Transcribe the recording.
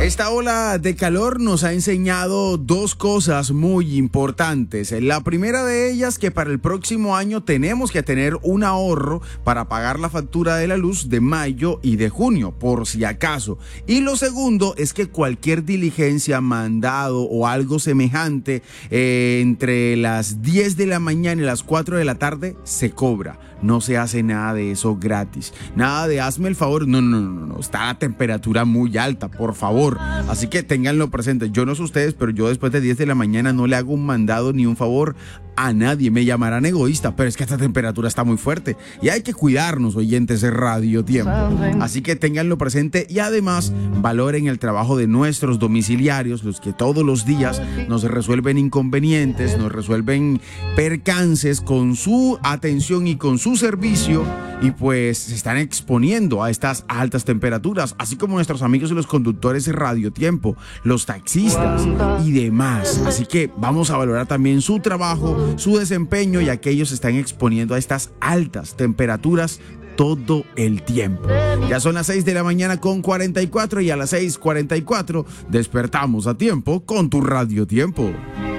Esta ola de calor nos ha enseñado dos cosas muy importantes. La primera de ellas, que para el próximo año tenemos que tener un ahorro para pagar la factura de la luz de mayo y de junio, por si acaso. Y lo segundo es que cualquier diligencia, mandado o algo semejante entre las 10 de la mañana y las 4 de la tarde se cobra. No se hace nada de eso gratis. Nada de hazme el favor. No. Está la temperatura muy alta, por favor. Así que ténganlo presente. Yo no sé ustedes, pero yo después de 10 de la mañana no le hago un mandado ni un favor a nadie. Me llamarán egoísta, pero es que esta temperatura está muy fuerte. Y hay que cuidarnos, oyentes de Radio Tiempo. Así que ténganlo presente y además valoren el trabajo de nuestros domiciliarios, los que todos los días nos resuelven inconvenientes, nos resuelven percances con su atención y con su servicio, y pues se están exponiendo a estas altas temperaturas, así como nuestros amigos y los conductores de Radio Tiempo, los taxistas y demás. Así que vamos a valorar también su trabajo, su desempeño, ya que ellos se están exponiendo a estas altas temperaturas todo el tiempo. Ya son las 6 de la mañana con 44 y a las 6:44 despertamos a tiempo con tu Radio Tiempo.